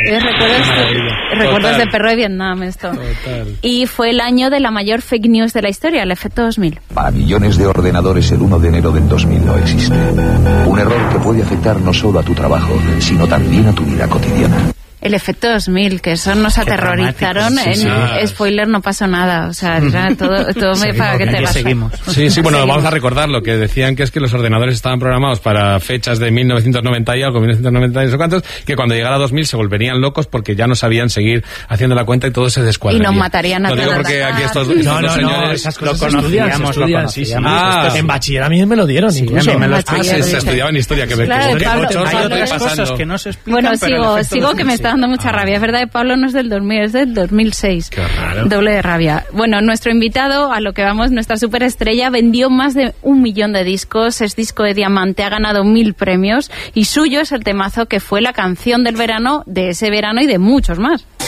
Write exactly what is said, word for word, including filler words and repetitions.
Es recuerdos, de, recuerdos de perro de Vietnam esto. Total. Y fue el año de la mayor fake news de la historia, el efecto dos mil. Para millones de ordenadores el uno de enero del dos mil no existe. Un error que puede afectar no solo a tu trabajo, sino también a tu vida cotidiana. El efecto dos mil, que eso nos aterrorizaron. Sí, sí. En spoiler no pasó nada. O sea, era todo, todo me para que te las seguimos. Sí, sí, bueno, seguimos. Vamos a recordar lo que decían, que es que los ordenadores estaban programados para fechas de mil novecientos noventa y algo, mil novecientos noventa y no sé cuántos, que cuando llegara a dos mil se volverían locos porque ya no sabían seguir haciendo la cuenta y todo se descuadraría. Y nos matarían a todos. Lo digo porque aquí estos, estos no, no, señores no, esas cosas lo conocíamos, lo conocíamos. Ah, en bachiller a mí me lo dieron, sí, incluso. Me lo ah, se, se estudiaba en historia, que me claro, que Pablo, Pablo, Pablo, hay otras cosas que no se explican. Bueno, sigo, sigo que me está dando mucha rabia, es verdad. De Pablo no es del dos mil, es del dos mil seis. Qué raro. Doble de rabia. Bueno, nuestro invitado, a lo que vamos, nuestra superestrella, vendió más de un millón de discos, es disco de diamante, ha ganado mil premios y suyo es el temazo que fue la canción del verano, de ese verano y de muchos más.